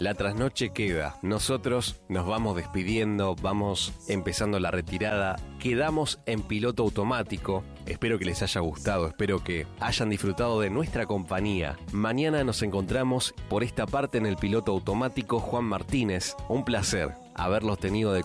La trasnoche queda. Nosotros nos vamos despidiendo, vamos empezando la retirada. Quedamos en piloto automático. Espero que les haya gustado, espero que hayan disfrutado de nuestra compañía. Mañana nos encontramos por esta parte en el piloto automático. Juan Martínez, un placer haberlos tenido de